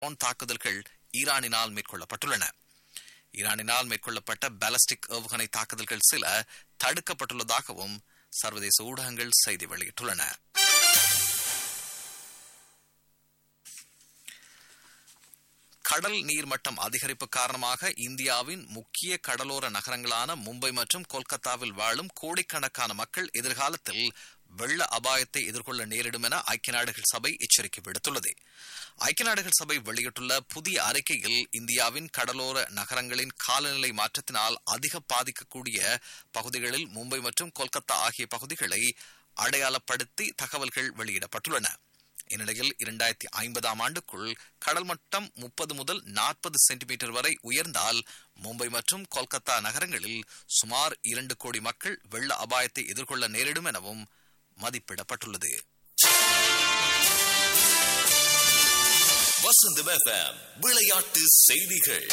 தாக்குதல்கள் ஈரானினால் மேற்கொள்ளப்பட்டுள்ளன. ஈரானினால் மேற்கொள்ளப்பட்ட பாலிஸ்டிக் ஏவுகணை தாக்குதல்கள் சில தடுக்கப்பட்டுள்ளதாகவும் சர்வதேச ஊடகங்கள் செய்தி வெளியிட்டுள்ளன. கடல் நீர்மட்டம் அதிகரிப்பு காரணமாக இந்தியாவின் முக்கிய கடலோர நகரங்களான மும்பை மற்றும் கொல்கத்தாவில் வாழும் கோடிக்கணக்கான மக்கள் எதிர்காலத்தில் வெள்ள அபாயத்தை எதிர்கொள்ள நேரிடும் என ஐக்கிய நாடுகள் சபை எச்சரிக்கை விடுத்துள்ளது. ஐக்கிய நாடுகள் சபை வெளியிட்டுள்ள புதிய அறிக்கையில் இந்தியாவின் கடலோர நகரங்களின் காலநிலை மாற்றத்தினால் அதிக பாதிக்கக்கூடிய பகுதிகளில் மும்பை மற்றும் கொல்கத்தா ஆகிய பகுதிகளை அடையாளப்படுத்தி தகவல்கள் வெளியிடப்பட்டுள்ளன. இந்நிலையில் 2050 ஆண்டுக்குள் கடல் மட்டம் 30 முதல் 40 சென்டிமீட்டர் வரை உயர்ந்தால் மும்பை மற்றும் கொல்கத்தா நகரங்களில் சுமார் 2 கோடி மக்கள் வெள்ள அபாயத்தை எதிர்கொள்ள நேரிடும் எனவும் மதிப்பிடப்பட்டுள்ளது. வசந்தம் FM விளையாட்டு செய்திகள்.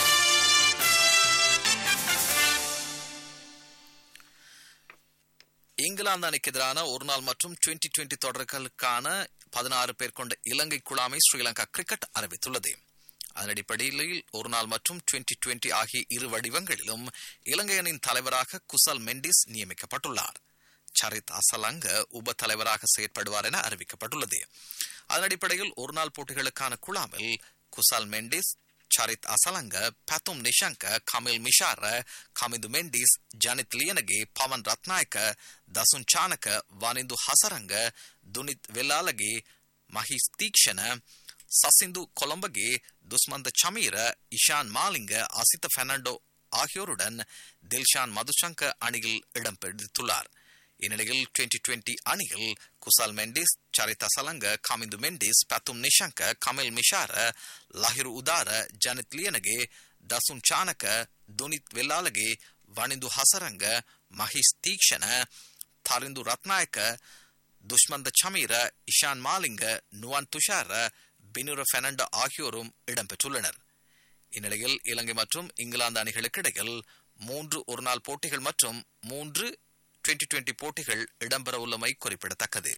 இங்கிலாந்து அணிக்கு எதிரான ஒருநாள் மற்றும் 2020 தொடர்களுக்கான 16 பேர் கொண்ட இலங்கை குழாமை ஸ்ரீலங்கா கிரிக்கெட் அறிவித்துள்ளது. அதன் அடிப்படையில் ஒருநாள் மற்றும் 2020 ஆகிய இரு வடிவங்களிலும் இலங்கை அணியின் தலைவராக குசல் மெண்டிஸ் நியமிக்கப்பட்டுள்ளார். சரித் அசலங்க உப தலைவராக செயற்படுவார் என அறிவிக்கப்பட்டுள்ளது. அதன் அடிப்படையில் ஒருநாள் போட்டிகளுக்கான குழாமில் குசல் மெண்டிஸ், சரித் அசலங்க, பத்தும் நிஷங்க, கமில் மிஷார, கமிந்து மெண்டிஸ், ஜனித் லியனகே, பவன் ரத்நாயக்க, தசுன் சானக, வானிந்து ஹசரங்க, துனித் வெல்லாலகே, மஹிஸ் தீக்ஷண, சசிந்து கொலம்பகே, துஸ்மந்த சமீர, இஷான் மாலிங்க, அசித பெர்னாண்டோ ஆகியோருடன் தில்ஷான் மதுசங்க அணியில் இடம்பெற்றுள்ளார். இந்நிலையில் 2020 அணியில் குசால் மெண்டிஸ், சரித் அசலங்க, கமிந்து மெண்டிஸ், பத்தும் நிஷங்க, கமில் மிஷார, லஹிரு உதார, ஜனித் லியனகே, தசுன் சானக, துனித் வெல்லாலகே, வனிந்து ஹசரங்க, மஹிஸ் தீக்ஷண, தரிந்து ரத்நாயக்க, துஷ்மந்த சமீர, இஷான் மாலிங்க, நுவான் துஷார, பினுர பெர்னாண்டோ ஆகியோரும் இடம்பெற்றுள்ளனர். இந்நிலையில் இலங்கை மற்றும் இங்கிலாந்து அணிகளுக்கு இடையில் 3 ஒருநாள் போட்டிகள் மற்றும் 3 2020 போட்டிகள் இடம்பெற உள்ளமை குறிப்பிடத்தக்கது.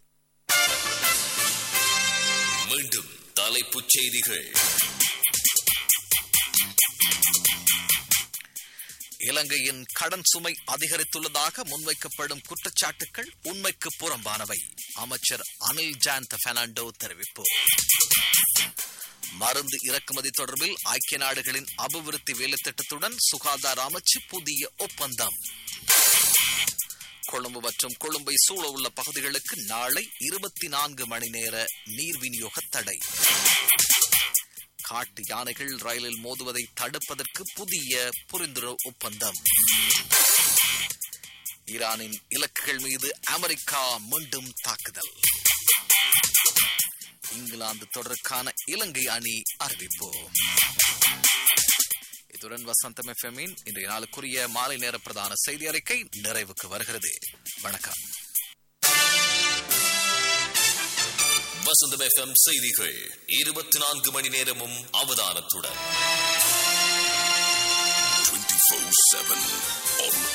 மீண்டும் தலைப்புச் செய்திகள். இலங்கையின் கடன் சுமை அதிகரித்துள்ளதாக முன்வைக்கப்படும் குற்றச்சாட்டுகள் உண்மைக்கு புறம்பானவை. அமைச்சர் அனில் ஜான்த் பெர்னாண்டோ தெரிவிப்பு. மருந்து இறக்குமதி தொடர்பில் ஐக்கிய நாடுகளின் அபிவிருத்தி வேலைத்திட்டத்துடன் சுகாதார அமைச்சு புதிய ஒப்பந்தம். கொழும்பு மற்றும் கொழும்பை சூழ உள்ள பகுதிகளுக்கு நாளை 24 மணி நேர நீர் விநியோக தடை. காட்டு யானைகள் ரயிலில் மோதுவதை தடுப்பதற்கு புதிய புரிந்துணர்வு ஒப்பந்தம். ஈரானின் இலக்குகள் மீது அமெரிக்கா மீண்டும் தாக்குதல். இங்கிலாந்து தொடருக்கான இலங்கை அணி அறிவிப்பு. இத்துடன் வசந்தம் எஃப்எம்மின் இன்றைய நாளுக்குரிய மாலை நேர பிரதான செய்தி அறிக்கை நிறைவுக்கு வருகிறது. வணக்கம். வசந்தம் FM செய்திகள் 24 மணி நேரமும் அவதானத்துடன் 24/7